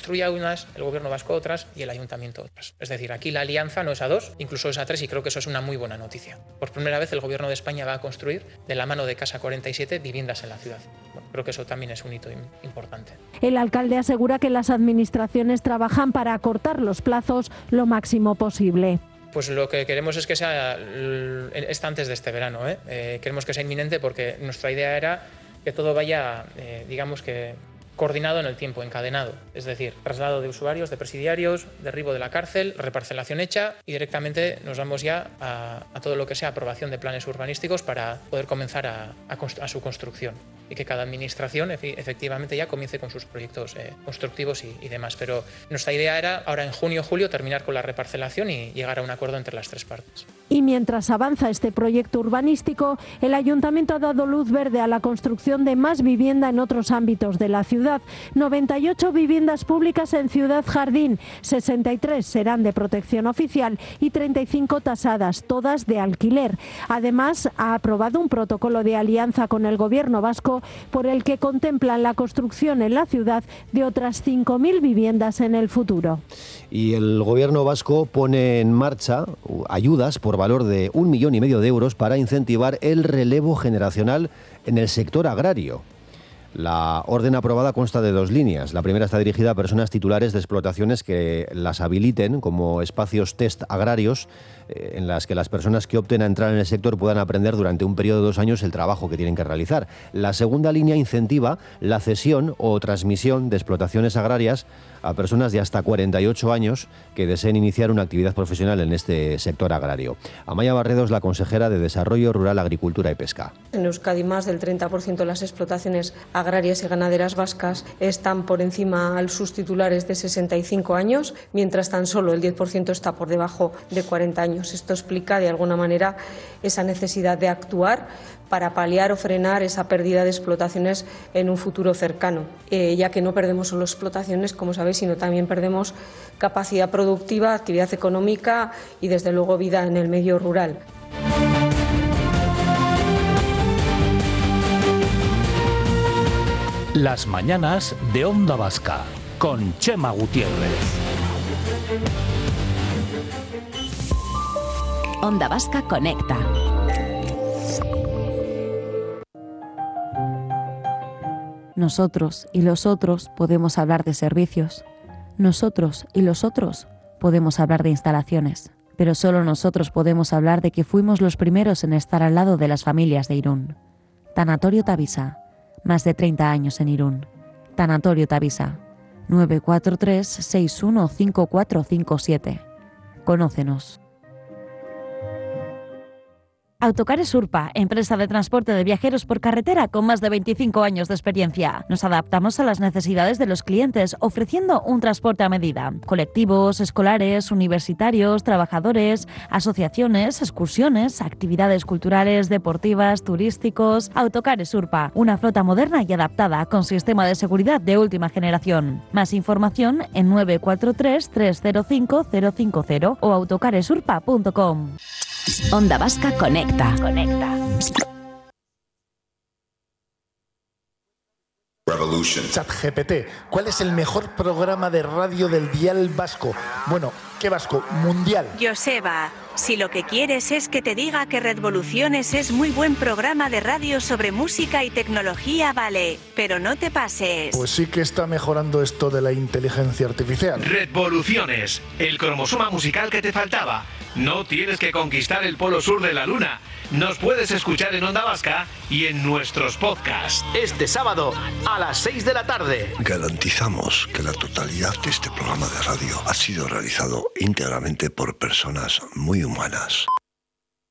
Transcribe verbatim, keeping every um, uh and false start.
construya unas, el gobierno vasco otras y el ayuntamiento otras. Es decir, aquí la alianza no es a dos, incluso es a tres, y creo que eso es una muy buena noticia. Por primera vez el gobierno de España va a construir de la mano de Casa cuarenta y siete viviendas en la ciudad. Bueno, creo que eso también es un hito importante. El alcalde asegura que las administraciones trabajan para acortar los plazos lo máximo posible. Pues lo que queremos es que sea esta antes de este verano, ¿eh? Eh, queremos que sea inminente porque nuestra idea era que todo vaya, eh, digamos que coordinado en el tiempo, encadenado. Es decir, traslado de usuarios, de presidiarios, derribo de la cárcel, reparcelación hecha y directamente nos vamos ya a, a todo lo que sea aprobación de planes urbanísticos para poder comenzar a, a, a su construcción y que cada administración efectivamente ya comience con sus proyectos eh, constructivos y, y demás. Pero nuestra idea era ahora en junio o julio terminar con la reparcelación y llegar a un acuerdo entre las tres partes. Y mientras avanza este proyecto urbanístico, el Ayuntamiento ha dado luz verde a la construcción de más vivienda en otros ámbitos de la ciudad. noventa y ocho viviendas públicas en Ciudad Jardín, sesenta y tres serán de protección oficial y treinta y cinco tasadas, todas de alquiler. Además, ha aprobado un protocolo de alianza con el Gobierno vasco por el que contemplan la construcción en la ciudad de otras cinco mil viviendas en el futuro. Y el Gobierno vasco pone en marcha ayudas por valor de un millón y medio de euros para incentivar el relevo generacional en el sector agrario. La orden aprobada consta de dos líneas. La primera está dirigida a personas titulares de explotaciones que las habiliten como espacios test agrarios eh, en las que las personas que opten a entrar en el sector puedan aprender durante un periodo de dos años el trabajo que tienen que realizar. La segunda línea incentiva la cesión o transmisión de explotaciones agrarias a personas de hasta cuarenta y ocho años que deseen iniciar una actividad profesional en este sector agrario. Amaya Barredo es la consejera de Desarrollo Rural, Agricultura y Pesca. En Euskadi más del treinta por ciento de las explotaciones agrarias y ganaderas vascas están por encima de sus titulares de sesenta y cinco años, mientras tan solo el diez por ciento está por debajo de cuarenta años. Esto explica de alguna manera esa necesidad de actuar para paliar o frenar esa pérdida de explotaciones en un futuro cercano, eh, ya que no perdemos solo explotaciones, como sabéis, sino también perdemos capacidad productiva, actividad económica y, desde luego, vida en el medio rural. Las mañanas de Onda Vasca, con Chema Gutiérrez. Onda Vasca conecta. Nosotros y los otros podemos hablar de servicios. Nosotros y los otros podemos hablar de instalaciones. Pero solo nosotros podemos hablar de que fuimos los primeros en estar al lado de las familias de Irún. Tanatorio Tavisa. Más de treinta años en Irún. Tanatorio Tavisa. nueve cuatro tres, seis uno cinco cuatro cinco siete. Conócenos. Autocares Urpa, empresa de transporte de viajeros por carretera con más de veinticinco años de experiencia. Nos adaptamos a las necesidades de los clientes, ofreciendo un transporte a medida. Colectivos, escolares, universitarios, trabajadores, asociaciones, excursiones, actividades culturales, deportivas, turísticos. Autocares Urpa, una flota moderna y adaptada con sistema de seguridad de última generación. Más información en nueve cuatro tres, tres cero cinco, cero cinco cero o autocaresurpa punto com. Onda Vasca conecta. Conecta. Revolution. ChatGPT, ¿cuál es el mejor programa de radio del dial vasco? Bueno, ¿qué vasco? Mundial. Joseba, si lo que quieres es que te diga que Redvoluciones es muy buen programa de radio sobre música y tecnología, vale, pero no te pases. Pues sí que está mejorando esto de la inteligencia artificial. Redvoluciones, el cromosoma musical que te faltaba. No tienes que conquistar el polo sur de la luna. Nos puedes escuchar en Onda Vasca y en nuestros podcasts. Este sábado a las seis de la tarde. Garantizamos que la totalidad de este programa de radio ha sido realizado íntegramente por personas muy humanas.